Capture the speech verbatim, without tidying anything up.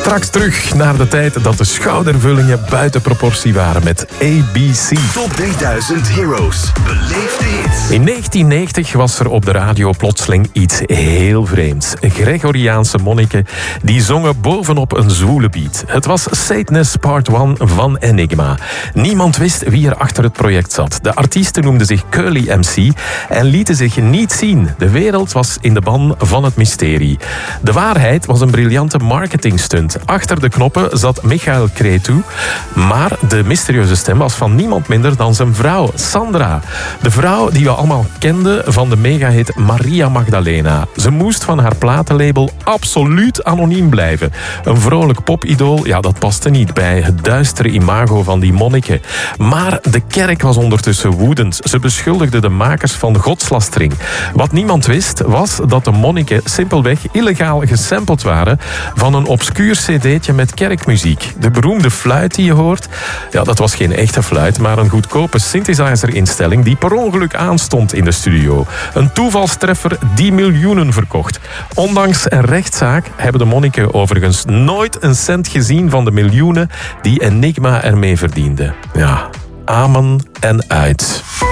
Straks terug naar de tijd dat de schoudervullingen buiten proportie waren met A B C. Top drieduizend Heroes. Beleef de hits. In negentien negentig was er op de radio plotseling iets heel vreemds. Gregoriaanse monniken die zongen bovenop een zwoele beat. Het was Satanist Part één van Enigma. Niemand wist wie er achter het project zat. De artiesten noemden zich Curly M C en lieten zich niet zien. De wereld was in de ban van het mysterie. De waarheid was een briljante marketingstunt. Achter de knoppen zat Michael Cretu, maar de mysterieuze stem was van niemand minder dan zijn vrouw, Sandra. De vrouw die we allemaal kenden van de megahit Maria Magdalena. Ze moest van haar platenlabel absoluut anoniem blijven. Een vrolijk popidool, ja, dat paste niet bij het duistere imago van die monniken. Maar de kerk was ondertussen woedend. Ze beschuldigde de makers van godslastering. Wat niemand wist, was dat de monniken simpelweg illegaal gesampled waren van een obscuur cd'tje met kerkmuziek. De beroemde fluit die je hoort, ja, dat was geen echte fluit, maar een goedkope synthesizer-instelling die per ongeluk aanstond in de studio. Een toevalstreffer die miljoenen verkocht. Ondanks een rechtszaak hebben de monniken overigens nooit een cent gezien van de miljoenen die Enigma ermee verdiende. Ja, amen en uit.